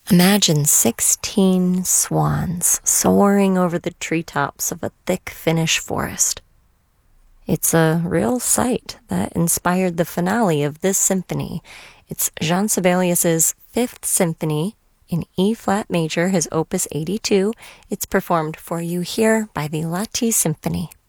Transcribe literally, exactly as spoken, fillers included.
Imagine sixteen swans soaring over the treetops of a thick Finnish forest. It's a real sight that inspired the finale of this symphony. It's Jean Sibelius's Fifth Symphony in E-flat major, his opus eighty-two. It's performed for you here by the Lahti Symphony.